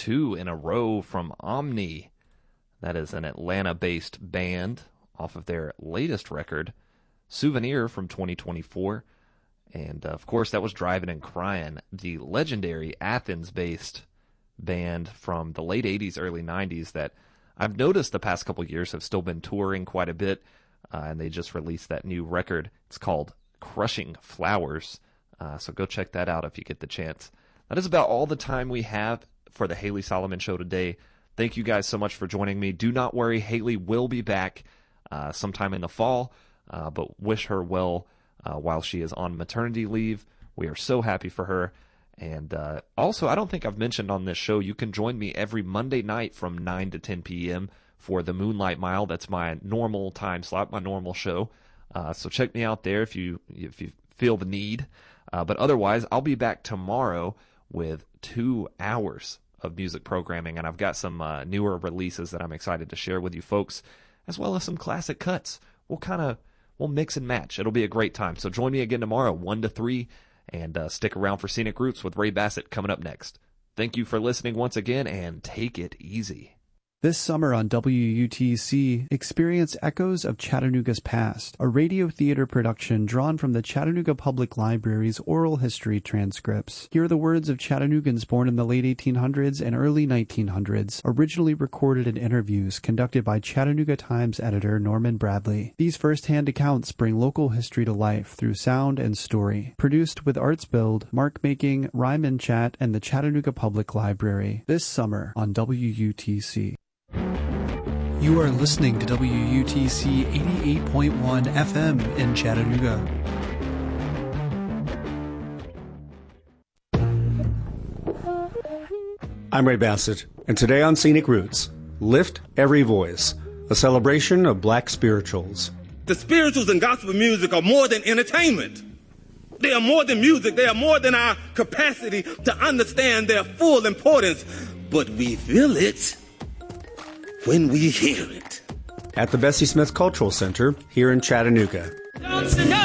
2 in a row from Omni. That is an Atlanta-based band off of their latest record, Souvenir from 2024. And, of course, that was Driving and Crying, the legendary Athens-based band from the late 80s, early 90s that I've noticed the past couple years have still been touring quite a bit, and they just released that new record. It's called Crushing Flowers, so go check that out if you get the chance. That is about all the time we have for the Haley Solomon Show today. Thank you guys so much for joining me. Do not worry, Haley will be back sometime in the fall, but wish her well while she is on maternity leave. We are so happy for her. And also, I don't think I've mentioned on this show, you can join me every Monday night from 9 to 10 p.m. for the Moonlight Mile. That's my normal time slot, my normal show. So check me out there if you feel the need. But otherwise, I'll be back tomorrow with 2 hours of music programming, and I've got some newer releases that I'm excited to share with you folks, as well as some classic cuts. We'll mix and match. It'll be a great time. So join me again tomorrow, 1 to 3, and stick around for Scenic Roots with Ray Bassett coming up next. Thank you for listening once again, and take it easy. This summer on WUTC, experience Echoes of Chattanooga's Past, a radio theater production drawn from the Chattanooga Public Library's oral history transcripts. Hear the words of Chattanoogans born in the late 1800s and early 1900s, originally recorded in interviews conducted by Chattanooga Times editor Norman Bradley. These first-hand accounts bring local history to life through sound and story. Produced with Arts Build, Mark Making, Rhyme and Chat, and the Chattanooga Public Library. This summer on WUTC. You are listening to WUTC 88.1 FM in Chattanooga. I'm Ray Bassett, and today on Scenic Roots, Lift Every Voice, a celebration of black spirituals. The spirituals and gospel music are more than entertainment. They are more than music. They are more than our capacity to understand their full importance. But we feel it when we hear it. At the Bessie Smith Cultural Center here in Chattanooga. Don't